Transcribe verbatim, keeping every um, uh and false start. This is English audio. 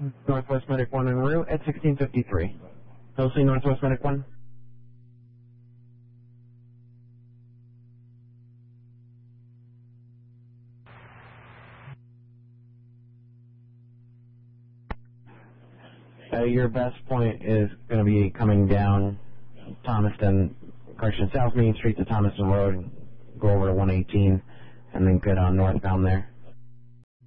Northwest Medic one en route at sixteen fifty-three. They'll see Northwest Medic one. Uh, your best point is going to be coming down Thomaston, correction, South Main Street to Thomaston Road, go over to one eighteen, and then get on northbound there.